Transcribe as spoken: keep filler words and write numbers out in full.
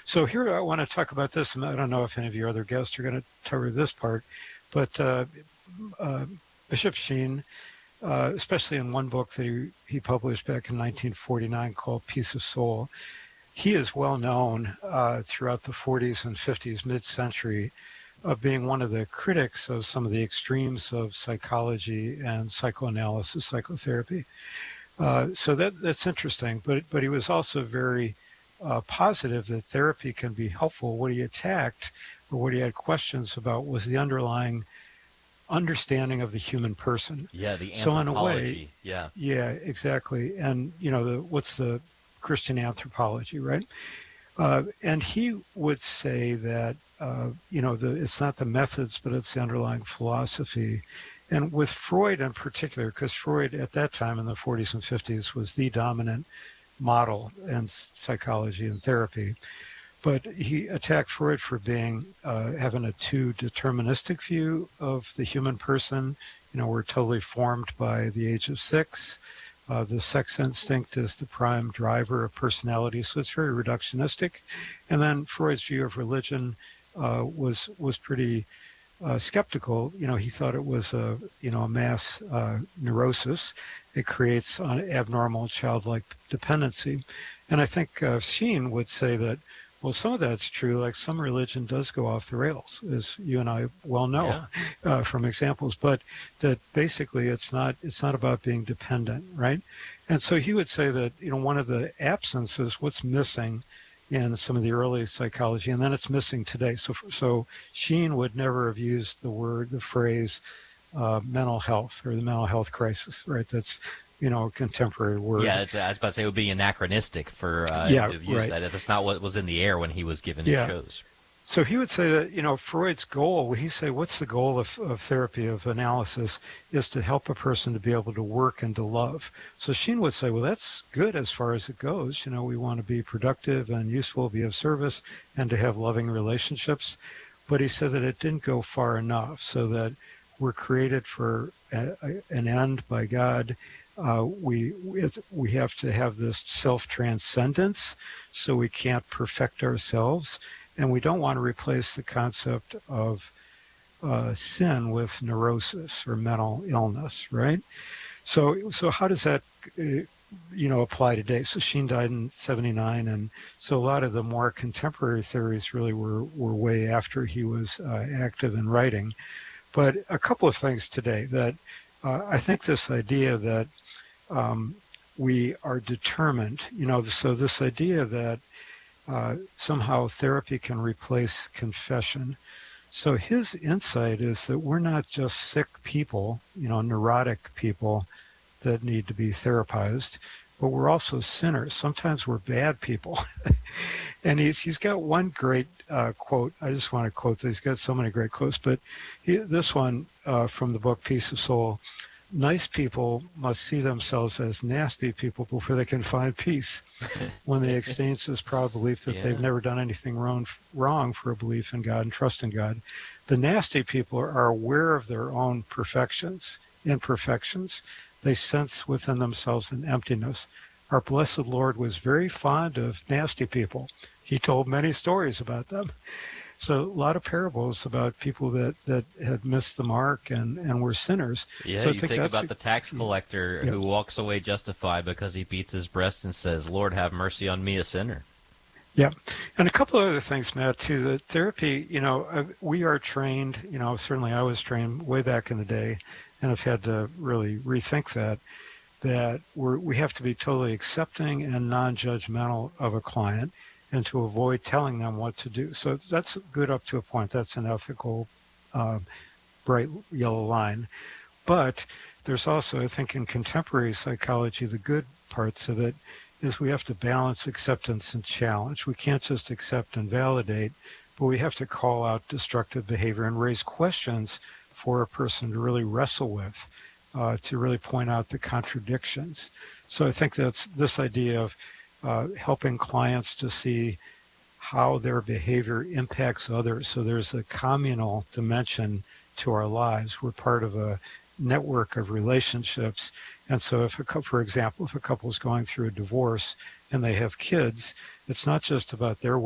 So here I want to talk about this, and I don't know if any of your other guests are going to cover this part, but uh, uh, Bishop Sheen, uh, especially in one book that he, he published back in nineteen forty-nine called Peace of Soul, he is well known uh, throughout the forties and fifties, mid-century, of being one of the critics of some of the extremes of psychology and psychoanalysis, psychotherapy. Uh, so that that's interesting. But but he was also very uh, positive that therapy can be helpful. What he attacked, or what he had questions about, was the underlying understanding of the human person. Yeah, the So in a way, anthropology. Yeah. yeah, exactly. And you know, the what's the Christian anthropology, right? Uh, and he would say that, uh, you know, the, it's not the methods, but it's the underlying philosophy. And with Freud in particular, because Freud at that time in the forties and fifties was the dominant model in psychology and therapy. But he attacked Freud for being, uh, having a too deterministic view of the human person. You know, we're totally formed by the age of six. Uh, the sex instinct is the prime driver of personality, so it's very reductionistic. And then Freud's view of religion uh, was was pretty uh, skeptical. You know, he thought it was a you know a mass uh, neurosis. It creates an abnormal childlike dependency, and I think uh, Sheen would say that. Well, some of that's true. Like some religion does go off the rails, as you and I well know Yeah. uh, from examples. But that basically it's not it's not about being dependent, right? And so he would say that you know one of the absences, what's missing in some of the early psychology, and then it's missing today. So so Sheen would never have used the word, the phrase, uh, mental health or the mental health crisis, right? That's you know a contemporary Yeah, word. it's, I was about to say it would be anachronistic for uh, him Yeah, to have used right. that. That's not what was in the air when he was giving his Yeah. shows. So he would say that, you know, Freud's goal, he say, what's the goal of, of therapy, of analysis, is to help a person to be able to work and to love. So Sheen would say, well, that's good as far as it goes. You know, we want to be productive and useful, be of service, and to have loving relationships. But he said that it didn't go far enough, so that we're created for a, a, an end by God. Uh, we we have to have this self-transcendence, so we can't perfect ourselves. And we don't want to replace the concept of uh, sin with neurosis or mental illness, right? So, so how does that, uh, you know, apply today? So Sheen died in seventy-nine, and so a lot of the more contemporary theories really were were way after he was uh, active in writing. But a couple of things today that uh, I think this idea that um, we are determined, you know, so this idea that uh, somehow therapy can replace confession. So his insight is that we're not just sick people, you know, neurotic people that need to be therapized, but we're also sinners. Sometimes we're bad people. And he's he's got one great uh, quote. I just want to quote this. He's got so many great quotes, but he, this one uh, from the book Peace of Soul. Nice people must see themselves as nasty people before they can find peace. When they exchange this proud belief that they've Yeah. never done anything wrong, wrong for a belief in God and trust in God. The nasty people are aware of their own perfections, imperfections. They sense within themselves an emptiness. Our blessed Lord was very fond of nasty people. He told many stories about them. So a lot of parables about people that, that had missed the mark and, and were sinners. Yeah, So I you think think that's, about the tax collector yeah. who walks away justified because he beats his breast and says, Lord, have mercy on me, a sinner. Yeah. And a couple of other things, Matt, too. The therapy, you know, uh, we are trained, you know, certainly I was trained way back in the day, and I've had to really rethink that, that we're, we have to be totally accepting and non-judgmental of a client and to avoid telling them what to do. So that's good up to a point. That's an ethical, uh, bright yellow line. But there's also, I think, in contemporary psychology, the good parts of it is we have to balance acceptance and challenge. We can't just accept and validate, but we have to call out destructive behavior and raise questions for a person to really wrestle with, uh, to really point out the contradictions. So I think that's this idea of uh, helping clients to see how their behavior impacts others. So there's a communal dimension to our lives. We're part of a network of relationships. And so if a for example, if a couple is going through a divorce and they have kids, it's not just about their